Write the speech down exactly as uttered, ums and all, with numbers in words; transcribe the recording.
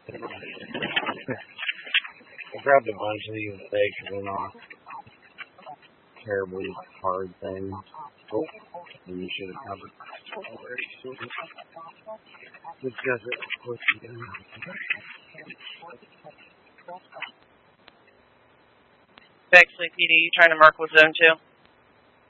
I grabbed a bunch of these stakes and they're not terribly hard things. Oh, and you should have covered already. Just because it was again. Bexley P D, you trying to mark with zone two?